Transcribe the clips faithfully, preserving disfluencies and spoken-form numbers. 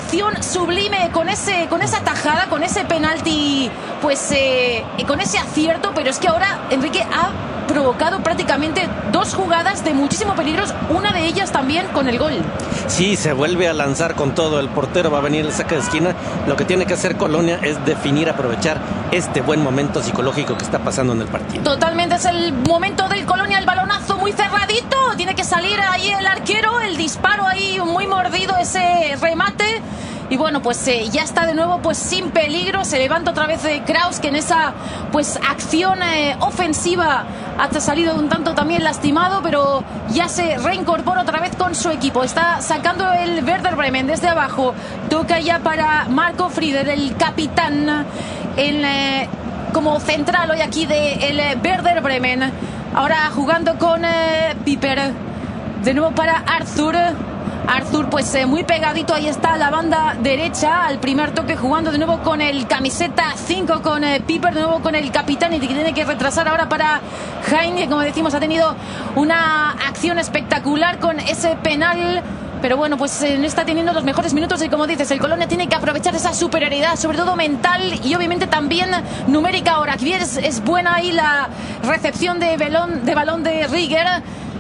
acción sublime con ese, con esa tajada, con ese penalti, pues eh, con ese acierto, pero es que ahora Enrique ha provocado prácticamente dos jugadas de muchísimo peligro, una de ellas también con el gol. Sí, se vuelve a lanzar con todo, el portero va a venir el saque de esquina. Lo que tiene que hacer Colonia es definir, aprovechar este buen momento psicológico que está pasando en el partido. Totalmente, es el momento del Colonia, el balonazo muy cerradito, tiene que salir ahí el arquero, el disparo ahí muy mordido, ese remate. Y bueno, pues eh, ya está de nuevo pues sin peligro. Se levanta otra vez eh, Kraus, que en esa pues acción eh, ofensiva ha salido un tanto también lastimado, pero ya se reincorpora otra vez con su equipo. Está sacando el Werder Bremen desde abajo. Toca ya para Marco Frieder, el capitán, en, eh, como central hoy aquí del de Werder Bremen. Ahora jugando con eh, Piper. De nuevo para Arthur. Arthur pues eh, muy pegadito, ahí está la banda derecha, al primer toque, jugando de nuevo con el camiseta cinco, con eh, Piper, de nuevo con el capitán, y que tiene que retrasar ahora para Hein, que como decimos ha tenido una acción espectacular con ese penal. Pero bueno, pues eh, está teniendo los mejores minutos y como dices, el Colonia tiene que aprovechar esa superioridad, sobre todo mental y obviamente también numérica ahora. Aquí es, es buena ahí la recepción de balón de, balón de Rieger.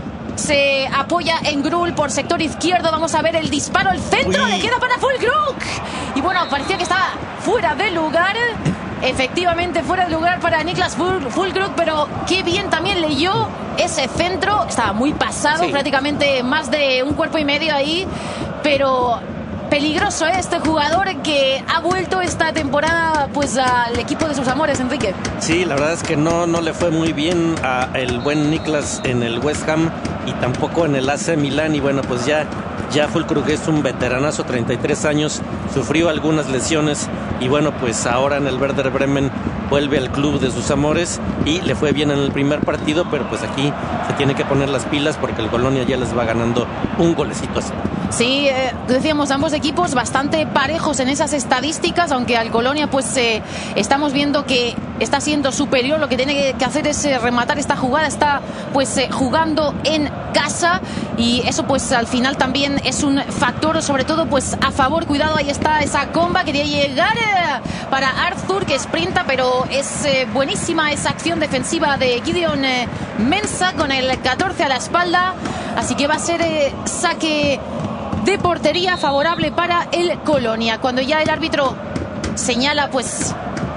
Se apoya en Grul por sector izquierdo. Vamos a ver el disparo, el centro. Uy. Le queda para Füllkrug. Y bueno, parecía que estaba fuera de lugar. Efectivamente, fuera de lugar para Niklas Füllkrug, pero qué bien también leyó ese centro. Estaba muy pasado, sí. Prácticamente más de un cuerpo y medio ahí. Pero peligroso, ¿eh? Este jugador que ha vuelto esta temporada pues al equipo de sus amores, Enrique. Sí, la verdad es que no, no le fue muy bien a el buen Niklas en el West Ham y tampoco en el A C Milán. Y bueno, pues ya, ya Füllkrug es un veteranazo, treinta y tres años, sufrió algunas lesiones y bueno, pues ahora en el Werder Bremen vuelve al club de sus amores y le fue bien en el primer partido, pero pues aquí se tiene que poner las pilas porque el Colonia ya les va ganando un golecito así. Sí, eh, decíamos ambos equipos bastante parejos en esas estadísticas, aunque al Colonia pues eh, estamos viendo que está siendo superior. Lo que tiene que hacer es eh, rematar esta jugada, está pues eh, jugando en casa y eso pues al final también es un factor, sobre todo pues a favor. Cuidado, ahí está esa comba, quería llegar eh, para Arthur, que sprinta, pero es eh, buenísima esa acción defensiva de Gideon eh, Mensah con el catorce a la espalda, así que va a ser eh, saque de portería favorable para el Colonia. Cuando ya el árbitro señala pues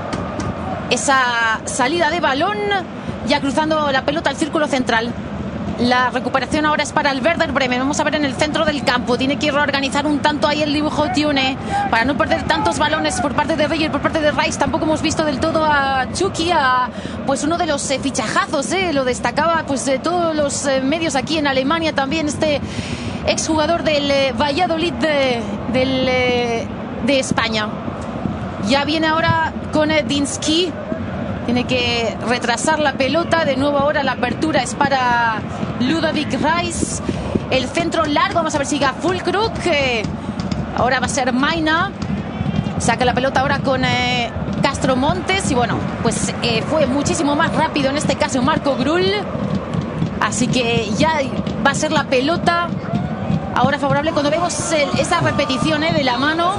esa salida de balón, ya cruzando la pelota al círculo central. La recuperación ahora es para el Werder Bremen. Vamos a ver en el centro del campo. Tiene que reorganizar un tanto ahí el dibujo Tiune para no perder tantos balones por parte de Rieger, por parte de Rice. Tampoco hemos visto del todo a Chucky, a pues uno de los eh, fichajazos, eh, lo destacaba pues de todos los eh, medios aquí en Alemania también, este exjugador del eh, Valladolid de, del, eh, de España. Ya viene ahora con eh, Dinsky. Tiene que retrasar la pelota. De nuevo ahora la apertura es para Ludovic Rice. El centro largo, vamos a ver si llega Füllkrug. Eh, ahora va a ser Maina. Saca la pelota ahora con eh, Castro Montes. Y bueno, pues eh, fue muchísimo más rápido en este caso Marco Grul. Así que ya va a ser la pelota ahora favorable. Cuando vemos el, esa repetición eh, de la mano,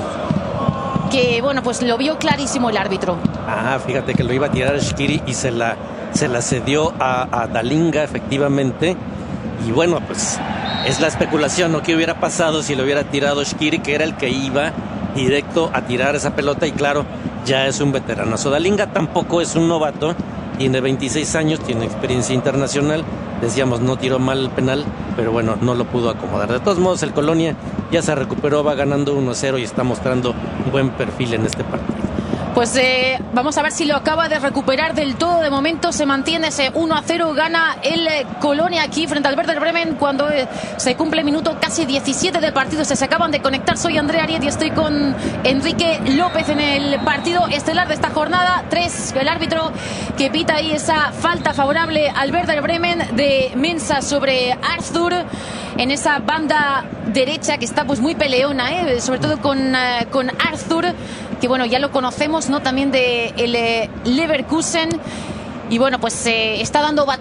que bueno, pues lo vio clarísimo el árbitro. Ah, fíjate que lo iba a tirar Shqiri y se la, se la cedió a, a Dalinga, efectivamente. Y bueno, pues es la especulación, ¿no? ¿Qué hubiera pasado si lo hubiera tirado Shqiri, que era el que iba directo a tirar esa pelota? Y claro, ya es un veteranazo. Dalinga tampoco es un novato, tiene veintiséis años, tiene experiencia internacional. Decíamos, no tiró mal el penal, pero bueno, no lo pudo acomodar. De todos modos, el Colonia ya se recuperó, va ganando uno a cero y está mostrando un buen perfil en este partido. Pues eh, vamos a ver si lo acaba de recuperar del todo. De momento se mantiene ese uno a cero. Gana el eh, Colonia aquí frente al Werder Bremen cuando eh, se cumple el minuto casi diecisiete del partido. Se, se acaban de conectar. Soy Andrea Ariet y estoy con Enrique López en el partido estelar de esta jornada. Tres, el árbitro que pita ahí esa falta favorable al Werder Bremen de Mensah sobre Arthur en esa banda derecha que está pues muy peleona, ¿eh? Sobre todo con, uh, con Arthur, que bueno, ya lo conocemos, ¿no? También de el eh, Leverkusen. Y bueno, pues se eh, está dando batalla